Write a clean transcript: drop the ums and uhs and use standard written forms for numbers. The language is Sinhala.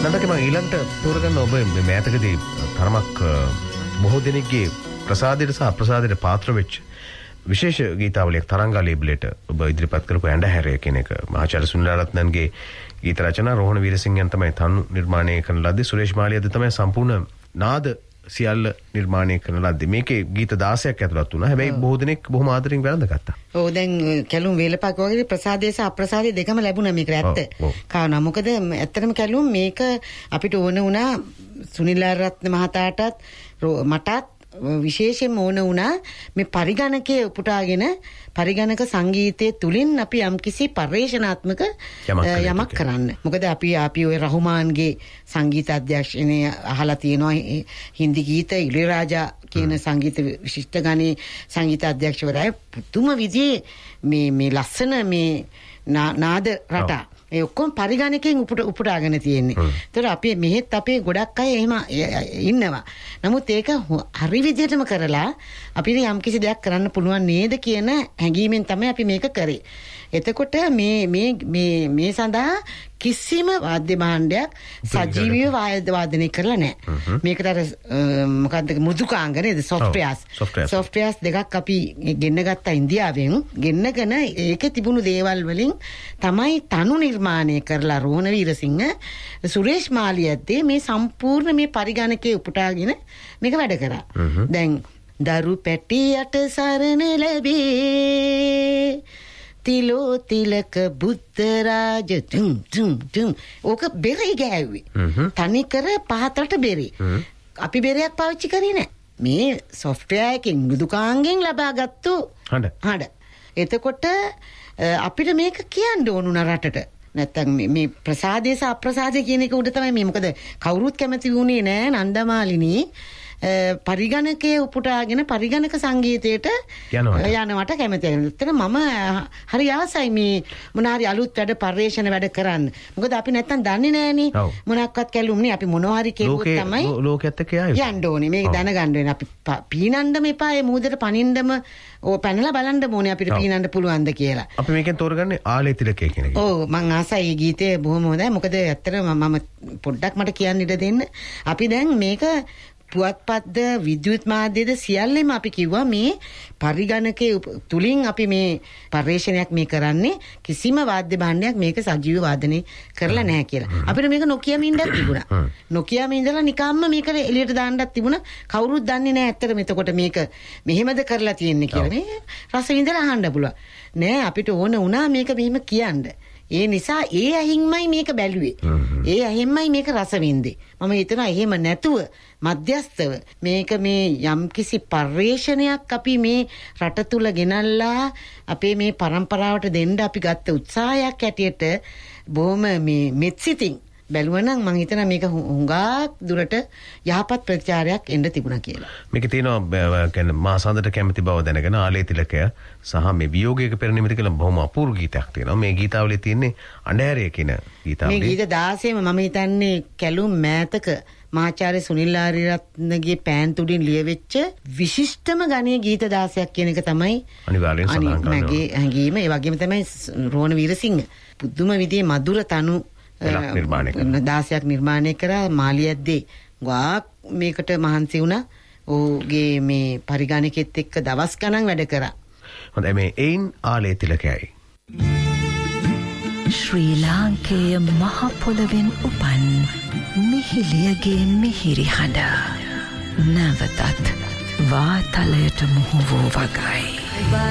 නන්දක මම ඊළඟට තෝරගන්න ඔබ මේ මෑතකදී තරමක් බොහෝ දෙනෙක්ගේ ප්‍රසාදයට සහ අප්‍රසාදයට පාත්‍ර වෙච්ච විශේෂ ගීතාවලියක් තරංගා ලේබලයට ඔබ ඉදිරිපත් කරපු ඇඬහැරය කියන එක මහාචාර්ය සුනිලාරත්නන්ගේ ගීත රචනා රෝහණ වීරසිංහයන් තමයි තනු නිර්මාණය කරන ලද්දේ සුරේෂ් මාලියද තමයි සම්පූර්ණ නාද සියල්ල නිර්මාණය කරන ලද්දේ මේකේ ගීත 16ක් ඇතුළත් වුණා හැබැයි බොහෝ දෙනෙක් බොහොම ආදරෙන් වැළඳගත්තා. ඔව් දැන් කැලුම් වේලපක් වගේ ප්‍රසාදයේ සහ අප්‍රසාදයේ දෙකම ලැබුණා මේක ඇත්ත. කාරණා මොකද ඇත්තටම කැලුම් මේක අපිට ඕන වුණා සුනිලාරත්න මහතාටත් මටත් විශේෂයෙන්ම ඕන වුණා මේ පරිගණකයේ උපුටාගෙන පරිගණක සංගීතයේ තුලින් අපි යම්කිසි පරිශනාත්මක යමක් කරන්න. මොකද අපි ඔය රහුමාන්ගේ සංගීත අධ්‍යක්ෂණය අහලා තියෙනවා හින්දි ගීත ඉලයරාජා කියන සංගීත විශිෂ්ට ගණේ සංගීත අධ්‍යක්ෂවරයා පුදුම විදිහේ මේ ලස්සන මේ නාද රටා ඒ ඔක්කොම පරිගණකයෙන් උපුටාගෙන තියෙන්නේ. ඒතර අපි මෙහෙත් අපේ ගොඩක් අය එහෙම ඉන්නවා. නමුත් ඒක හරි විදිහටම කරලා අපිට යම්කිසි දෙයක් කරන්න පුළුවන් නේද කියන හැඟීමෙන් තමයි අපි මේක කරේ. එතකොට මේ සඳහා කිසිම වාද්‍ය භාණ්ඩයක් සජීවීව වාදනය කරලා නැහැ. මේකට අර මොකද්ද මෘදුකාංග නේද සොෆ්ට්වෙයාර්ස් දෙකක් අපි ගෙන්න ගත්තා ඉන්දියාවෙන්. ගෙන්නගෙන ඒකේ තිබුණු දේවල් වලින් තමයි තනු නිර්මාණය කරලා රෝහණ වීරසිංහ සුරේෂ් මාලියද්දේ මේ සම්පූර්ණ මේ පරිගණකයේ උපුටාගෙන මේක වැඩ කරා. දැන් දරු පැටියට සරණ ලැබේ තිලෝ තිලක බුද්ධ රාජ ඕක බෙරේ ගෑව්වේ. තනිකර පහතරට බෙරේ. අපි බෙරයක් පාවිච්චි කරේ නැහැ. මේ සොෆ්ට්වෙයාර් එකෙන් මෘදුකාංගෙන් ලබාගත්තු හඬ. එතකොට අපිට මේක කියන්න ඕනුනා රටට. නැත්තම් මේ ප්‍රසාදයේ සහ අප්‍රසාදයේ කියන එක උඩ තමයි මේ මොකද කවුරුත් කැමති වුණේ නෑ නන්දමාලිනී පරිගණකයේ උපුටාගෙන පරිගණක සංගීතයට යනවට කැමති. ඇත්තට මම හරි ආසයි මේ මොනාරි අලුත් වැඩ පරිශන වැඩ කරන්න. මොකද අපි නැත්තම් දන්නේ නෑනේ මොනක්වත් කැලුම්නේ අපි මොනවා හරි කෙරුවොත් තමයි ලෝකෙත් එක්ක යන්න ඕනේ. මේක දැනගන්න වෙන අපි පීනන්නම එපා ඒ මූදට පනින්නම පැනලා බලන්න ඕනේ අපිට පීනන්න පුළුවන්ද කියලා. අපි මේකෙන් තෝරගන්නේ ආලේ තිලකේ කියන එක. ඔව් මං ආසයි මේ ගීතේ බොහොම හොඳයි. මොකද ඇත්තටම මම පොඩ්ඩක් මට කියන්න ඉඩ දෙන්න. අපි දැන් මේක පුවත්පත්ද විද්‍යුත් මාධ්‍යද සියල්ලම අපි කිව්වා මේ පරිගණකයේ තුලින් අපි මේ පරිශ්‍රණයක් මේ කරන්නේ කිසිම වාද්‍ය භාණ්ඩයක් මේක සජීව වාදනය කරලා නැහැ කියලා. අපිට මේක නොකියම ඉඳක් තිබුණා. නොකියම ඉඳලා නිකම්ම මේක එළියට දාන්නත් තිබුණා. කවුරුත් දන්නේ නැහැ ඇත්තටම එතකොට මේක මෙහෙමද කරලා තියෙන්නේ කියලා. මේ රස විඳලා අහන්න පුළුවන්. නෑ අපිට ඕන වුණා මේක මෙහෙම කියන්න. ඒ නිසා ඒ ඇහින්මයි මේක බැලුවේ. ඒ ඇහින්මයි මේක රස විඳේ. මම හිතනවා එහෙම නැතුව මධ්‍යස්තව මේක මේ යම්කිසි පරිශ්‍රණයක් අපි මේ රට තුල ගෙනල්ලා අපේ මේ પરම්පරාවට දෙන්න අපි ගත්ත උත්සාහයක් ඇටියට බොහොම මේ මෙත්සිතින් බැලුවනම් මම හිතනවා මේක හුඟක් දුරට යහපත් ප්‍රතිචාරයක් එන්න තිබුණා කියලා. මේක තියෙනවා කියන්නේ මාසන්දට කැමති බව දැනගෙන ආලේ තිලකය සහ මේ වියෝගයක පෙර නිමිති කියලා බොහොම අපූර්ව ගීතයක් තියෙනවා. මේ ගීතාවලියේ තියෙන්නේ අඬහැරය කියන ගීතාවලිය. මේ ගීත 16ම මම හිතන්නේ කැලුම් මෑතක මහාචාර්ය සුනිල් ආරියරත්නගේ පෑන් තුඩින් ලියවෙච්ච විශිෂ්ටම ගණයේ ගීත 16ක් කියන එක තමයි අනිවාර්යෙන් සඳහන් කරනවා. මගේ හැඟීම. ඒ වගේම තමයි රෝහණ වීරසිංහ පුදුම විදිහේ මధుර තනු 16ක් නිර්මාණය කරා මාලියද්දේ ගාක් මේකට මහන්සි වුණා. ඔහුගේ මේ පරිගණකෙත් එක්ක දවස් ගණන් වැඩ කරා. හොඳයි මේ එයින් ආලේ තිලකයයි. ශ්‍රී ලාංකේය මහ පොළවෙන් උපන් මිහිලියගේ මිහිරි හඬ නැවතත් වාතලයට මුහු වූ වගයි.